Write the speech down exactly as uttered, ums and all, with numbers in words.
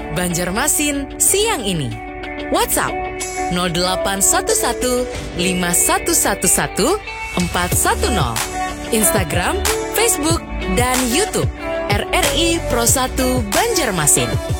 Banjarmasin siang ini. WhatsApp nol delapan satu satu lima satu satu satu empat satu nol. Instagram, Facebook, dan YouTube R R I Pro satu Banjarmasin.